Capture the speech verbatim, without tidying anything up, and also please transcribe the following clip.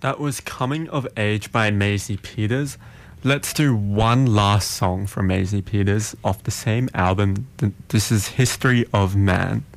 That was Coming of Age by Maisie Peters. Let's do one last song from Maisie Peters off the same album. Th- This is History of Man.